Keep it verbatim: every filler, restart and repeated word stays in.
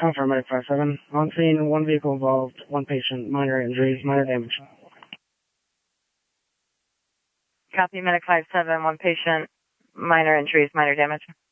Confirm Medic five seven. On scene, one vehicle involved, one patient, minor injuries, minor damage. Copy, Medic five seven, one patient, minor injuries, minor damage.